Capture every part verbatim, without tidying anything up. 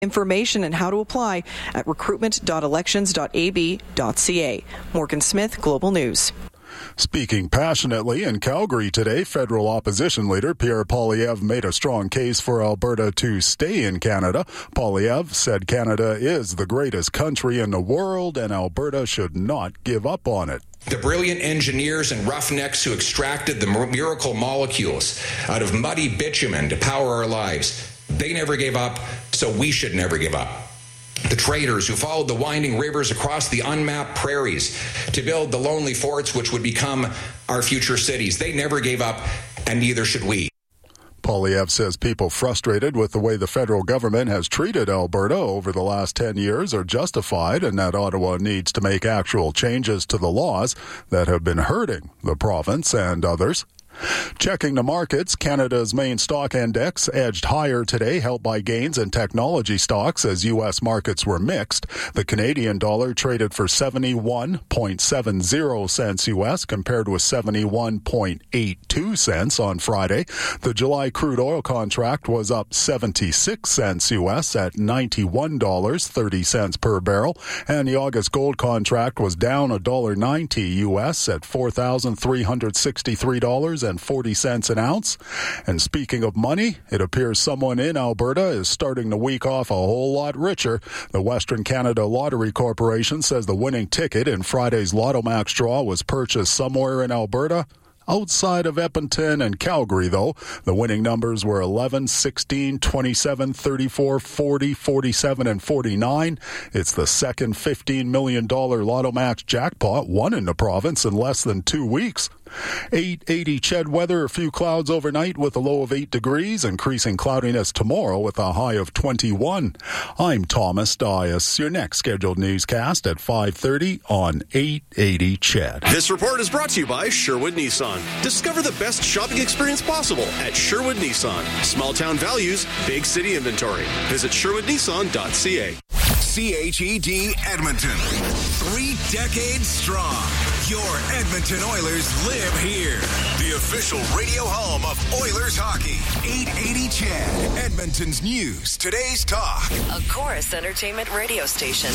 Information and how to apply at recruitment dot elections dot a b dot c a. Morgan Smith, Global News. Speaking passionately in Calgary today, federal opposition leader Pierre Poilievre made a strong case for Alberta to stay in Canada. Poilievre said Canada is the greatest country in the world and Alberta should not give up on it. The brilliant engineers and roughnecks who extracted the miracle molecules out of muddy bitumen to power our lives, they never gave up, so we should never give up. The traders who followed the winding rivers across the unmapped prairies to build the lonely forts which would become our future cities, they never gave up, and neither should we. Poilievre says people frustrated with the way the federal government has treated Alberta over the last ten years are justified and that Ottawa needs to make actual changes to the laws that have been hurting the province and others. Checking the markets, Canada's main stock index edged higher today, helped by gains in technology stocks as U S markets were mixed. The Canadian dollar traded for seventy-one point seven zero cents U S compared with seventy-one point eight two cents on Friday. The July crude oil contract was up seventy-six cents U S at ninety-one dollars and thirty cents per barrel, and the August gold contract was down one dollar ninety U S at four thousand three hundred sixty-three dollars and forty cents an ounce. And speaking of money, it appears someone in Alberta is starting the week off a whole lot richer. The Western Canada Lottery Corporation says the winning ticket in Friday's Lotto Max draw was purchased somewhere in Alberta. Outside of Edmonton and Calgary, though, the winning numbers were eleven, sixteen, twenty-seven, thirty-four, forty, forty-seven, and forty-nine. It's the second fifteen million dollars Lotto Max jackpot won in the province in less than two weeks. eight eighty C H E D weather, a few clouds overnight with a low of eight degrees, increasing cloudiness tomorrow with a high of twenty-one. I'm Thomas Dias. Your next scheduled newscast at five thirty on eight eighty C H E D. This report is brought to you by Sherwood Nissan. Discover the best shopping experience possible at Sherwood Nissan. Small town values, big city inventory. Visit sherwood nissan dot c a. C H E D Edmonton. Three decades strong. Your Edmonton Oilers live here. The official radio home of Oilers hockey. eight eighty C H E D. Edmonton's news. Today's talk. A Chorus Entertainment radio station.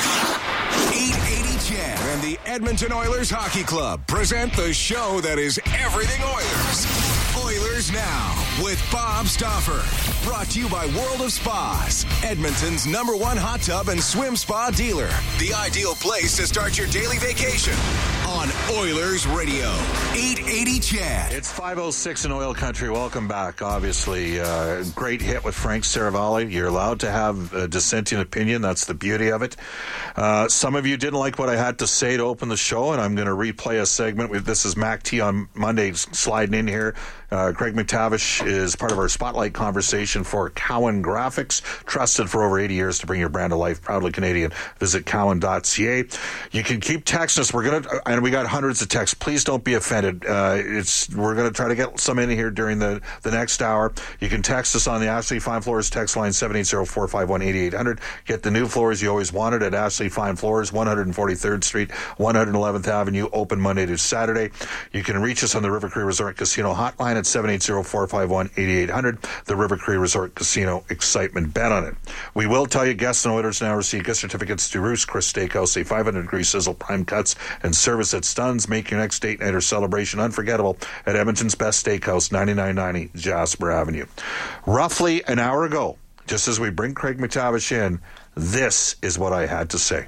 eight eighty C H E D and the Edmonton Oilers Hockey Club present the show that is everything Oilers. Oilers Now with Bob Stauffer. Brought to you by World of Spas, Edmonton's number one hot tub and swim spa dealer. The ideal place to start your daily vacation on Oilers Radio. eight eighty C H E D. It's five oh six in oil country. Welcome back. Obviously, uh, great hit with Frank Saravalli. You're allowed to have a dissenting opinion. That's the beauty of it. Uh, some of you didn't like what I had to say to open the show, and I'm going to replay a segment. This is Mac T on Monday sliding in here. Uh, Craig McTavish is part of our Spotlight conversation for Cowan Graphics, trusted for over eighty years to bring your brand to life. Proudly Canadian. Visit cowan dot c a. You can keep texting us. We're going to, and we got hundreds of texts. Please don't be offended. Uh, it's we're going to try to get some in here during the, the next hour. You can text us on the Ashley Fine Floors text line seven eight zero, four five one, eight eight hundred. Get the new floors you always wanted at Ashley Fine Floors, one forty-third Street, one hundred eleventh Avenue, open Monday to Saturday. You can reach us on the River Cree Resort Casino hotline at seven eight zero, four five one, eight eight hundred. The River Cree Resort Casino excitement. Bet on it. We will tell you guests and Oilers Now receive gift certificates to Roost Chris Steakhouse, a five hundred degree sizzle, prime cuts, and service that stuns. Make your next date night or celebration unforgettable at Edmonton's Best Steakhouse, ninety-nine ninety Jasper Avenue. Roughly an hour ago, just as we bring Craig McTavish in, this is what I had to say.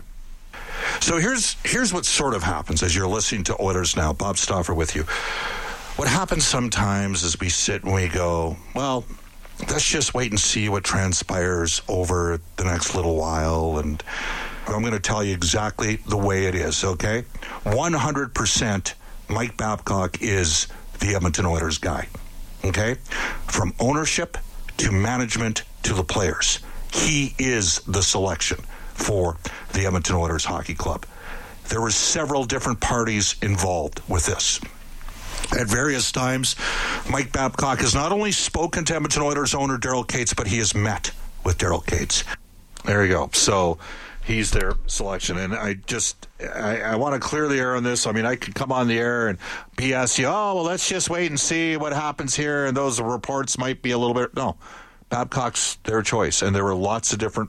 So here's here's what sort of happens as you're listening to Oilers Now. Bob Stauffer with you. What happens sometimes is we sit and we go, well, let's just wait and see what transpires over the next little while. And I'm going to tell you exactly the way it is, okay? one hundred percent Mike Babcock is the Edmonton Oilers guy, okay? From ownership to management to the players. He is the selection for the Edmonton Oilers Hockey Club. There were several different parties involved with this. At various times, Mike Babcock has not only spoken to Edmonton Oilers owner Daryl Cates, but he has met with Daryl Cates. There you go. So he's their selection. And I just, I, I want to clear the air on this. I mean, I could come on the air and B S you, oh, well, let's just wait and see what happens here. And those reports might be a little bit, no. Babcock's their choice, and there were lots of different